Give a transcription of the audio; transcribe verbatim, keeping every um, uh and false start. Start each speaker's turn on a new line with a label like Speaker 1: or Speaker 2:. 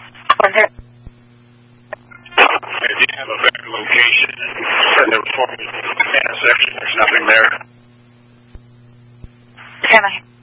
Speaker 1: Was there?
Speaker 2: If you have a better location and there was an intersection, there's nothing there.
Speaker 1: Can I?